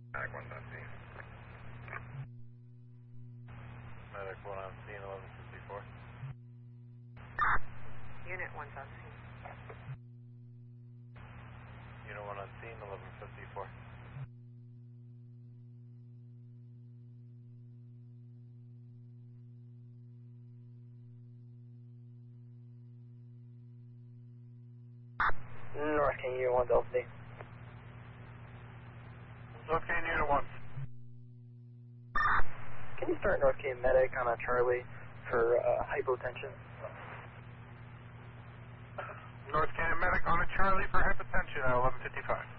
Medic 1 on scene. Medic 1 on scene, 1154. Unit 1's on scene. Unit 1 on scene, 1154. North King Unit 1 Delta D. North King Unit 1. Can you start North King Medic on a Charlie for hypotension? North King Medic on a Charlie for hypotension at 1155.